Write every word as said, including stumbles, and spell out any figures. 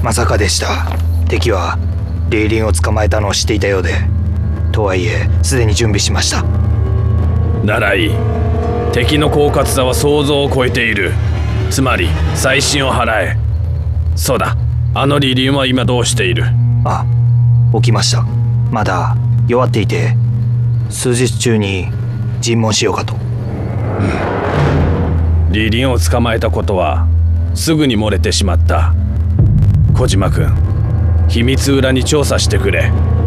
まさかでした。敵はリーリンを捕まえたのを知っていたようで、とはいえすでに準備しました。 ならいい。敵の狡猾さは想像を超えている。つまり細心を払え。そうだ、あのリーリンは今どうしている？ あ、起きました。まだ弱っていて、数日中に尋問しようかと。うん、 リーリンを捕まえたことはすぐに漏れてしまった。小島君、秘密裏に調査してくれ。